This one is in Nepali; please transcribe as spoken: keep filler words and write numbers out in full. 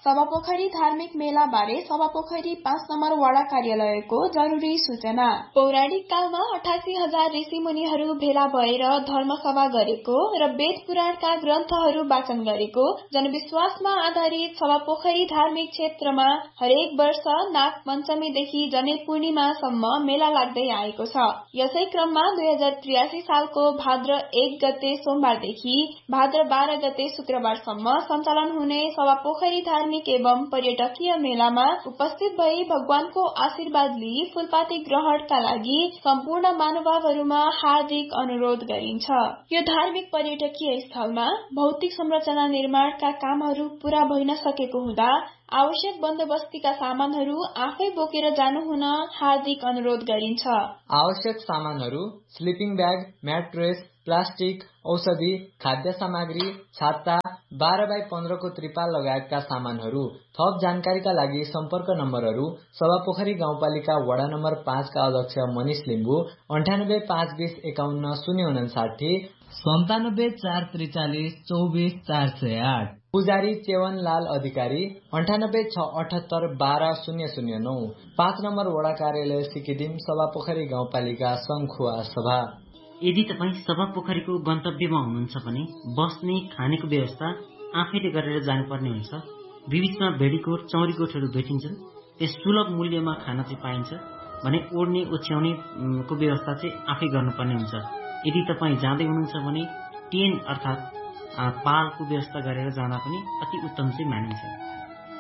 सभापोखरी धार्मिक मेला बारे सभापोखरी पाँच नम्बर वडा कार्यालयको जरुरी सूचना। पौराणिक कालमा अठासी हजार ऋषि मुनिहरू भेला भएर धर्मसभा गरेको र वेद पुराणका ग्रन्थहरू वाचन गरेको जनविश्वासमा आधारित सभापोखरी धार्मिक क्षेत्रमा हरेक वर्ष नाग पञ्चमीदेखि जनै पूर्णिमासम्म मेला लाग्दै आएको छ। यसै क्रममा दुई हजार त्रियासी सालको भाद्र एक गते सोमबारदेखि भाद्र बाह्र गते शुक्रबारसम्म सञ्चालन हुने सभापोखरी धार्मिक एवं पर्यटकीय मेलामा उपस्थित भई भगवानको आशीर्वाद लिई फूलपाती ग्रहणका लागि सम्पूर्ण महानुभावहरूमा हार्दिक अनुरोध गरिन्छ। यो धार्मिक पर्यटकीय स्थलमा भौतिक संरचना निर्माणका कामहरू पूरा भइन सकेको हुँदा आवश्यक बन्दोबस्तीका सामानहरू आफै बोकेर जानु हुन हार्दिक अनुरोध गरिन्छ। आवश्यक सामानहरू स्लिपिङ ब्याग, म्याट्रेस, प्लास्टिक, औषधि, खाद्य सामग्री, छाता, बाह्र बाई पन्ध्रको त्रिपाल लगायतका सामानहरू। थप जानकारीका लागि सम्पर्क नम्बरहरू सभापोखरी गाउँपालिका वडा नम्बर पाँचका अध्यक्ष मनिष लिम्बू अन्ठानब्बे पाँच बीस एकाउन्न शून्य उनासाठी सन्तानब्बे चार त्रिचालिस चौबिस चार सय आठ। पुजारी चेवन लाल अधिकारी अन्ठानब्बे छ अठहत्तर बाह्र शून्य शून्य नौ। पाँच नम्बर वडा कार्यालय सिकिदिम सभापोखरी गाउँपालिका सङ्खुवा सभा। यदि तपाईँ सभापोखरीको गन्तव्यमा हुनुहुन्छ भने बस्ने खानेको व्यवस्था आफैले गरेर जानुपर्ने हुन्छ। बीचमा भेडीकोट चौरीकोटहरू भेटिन्छन्। त्यस सुलभ मूल्यमा खाना चाहिँ पाइन्छ भने ओड्ने ओछ्याउने को व्यवस्था चाहिँ आफै गर्नुपर्ने हुन्छ। यदि तपाईँ जाँदै हुनुहुन्छ भने टेन्ट अर्थात् पालको व्यवस्था गरेर जाँदा पनि अति उत्तम चाहिँ मानिन्छ।